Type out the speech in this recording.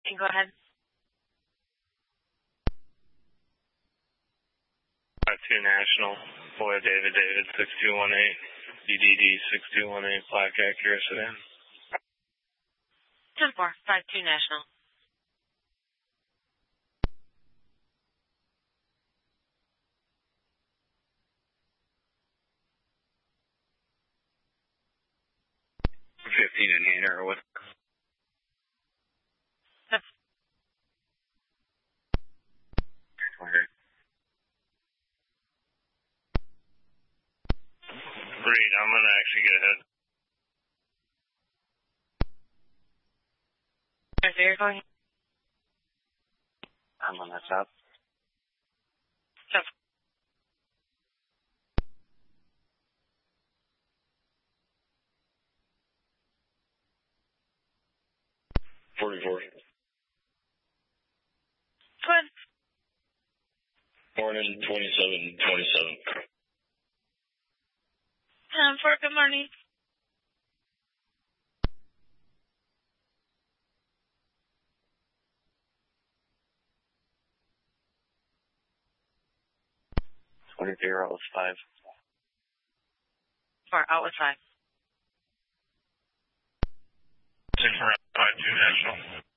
Go ahead. 52 National, Boy David, 6218, DDD 6218, Black Acura sedan. 10-4, 52 National. $15 in hand or what? Reed, I'm going to actually get ahead. So you're going? I'm on that top. So. 44. Good. Morning, 2727. 10-4, good morning. Out with 5. 4, out with 5. 6 around 52 National.